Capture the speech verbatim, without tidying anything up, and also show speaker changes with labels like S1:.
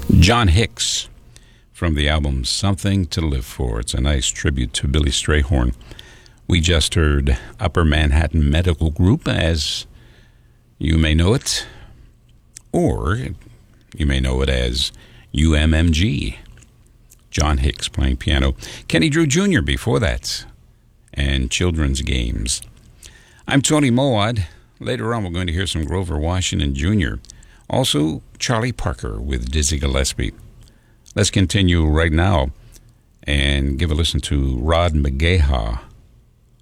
S1: John Hicks from the album Something to Live For. It's a nice tribute to Billy Strayhorn. We just heard Upper Manhattan Medical Group, as you may know it, or you may know it as U M M G. John Hicks playing piano. Kenny Drew Junior before that, and Children's Games. I'm Tony Mowat. Later on, we're going to hear some Grover Washington Junior Also, Charlie Parker with Dizzy Gillespie. Let's continue right now and give a listen to Rod McGaha